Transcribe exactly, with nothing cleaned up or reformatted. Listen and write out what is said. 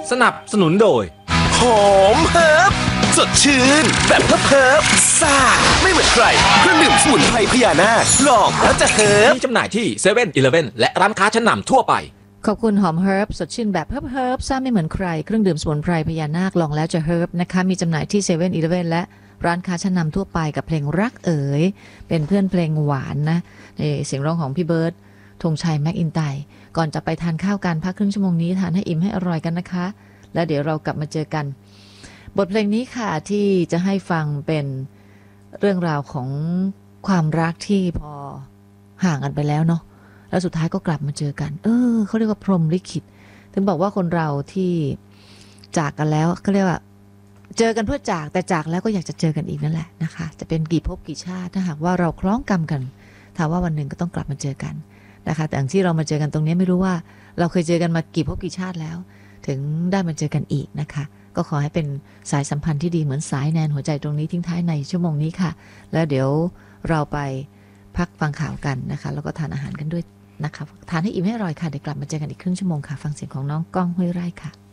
สนับสนุนโดยหอมเฮิร์บสดชื่นแบบเฮิร์บเฮิร์บซ่าไม่เหมือนใครเครื่องดื่มสมุนไพรพญานาคลองแล้วจะเฮิร์บมีจำหน่ายที่เซเว่นอีเลฟเว่นและร้านค้าชั้นนำทั่วไปขอบคุณหอมเฮิร์บสดชื่นแบบเฮิร์บเฮิร์บซ่าไม่เหมือนใครเครื่องดื่มสมุนไพรพญานาคลองแล้วจะเฮิร์บนะคะมีจำหน่ายที่เซเว่นอีเลฟเว่นและร้านค้าชั้นนำทั่วไปกับเพลงรักเอ๋ยเป็นเพื่อนเพลงหวานนะในเสียงร้องของพี่เบิร์ดธงชัยแม็กอินไตร์ก่อนจะไปทานข้าวกันพักครึ่งชั่วโมงนี้ทานให้อิ่มให้อร่อยกันนะคะแล้วเดี๋ยวเรากลับมาเจอกันบทเพลงนี้ค่ะที่จะให้ฟังเป็นเรื่องราวของความรักที่พอห่างกันไปแล้วเนาะแล้วสุดท้ายก็กลับมาเจอกันเออเขาเรียกว่าพรหมลิขิตถึงบอกว่าคนเราที่จากกันแล้วเขาเรียกว่าเจอกันเพื่อจากแต่จากแล้วก็อยากจะเจอกันอีกนั่นแหละนะคะจะเป็นกี่ภพกี่ชาติถ้าหากว่าเราคล้องกรรมกันถามว่าวันหนึ่งก็ต้องกลับมาเจอกันนะคะแต่อย่างที่เรามาเจอกันตรงนี้ไม่รู้ว่าเราเคยเจอกันมากี่ภพกี่ชาติแล้วถึงได้มาเจอกันอีกนะคะก็ขอให้เป็นสายสัมพันธ์ที่ดีเหมือนสายแนนหัวใจตรงนี้ทิ้งท้ายในชั่วโมงนี้ค่ะแล้วเดี๋ยวเราไปพักฟังข่าวกันนะคะแล้วก็ทานอาหารกันด้วยนะคะทานให้อิ่มให้อร่อยค่ะเดี๋ยวกลับมาเจอกันอีกครึ่งชั่วโมงค่ะฟังเสียงของน้องก้องห้วยไร่ค่ะ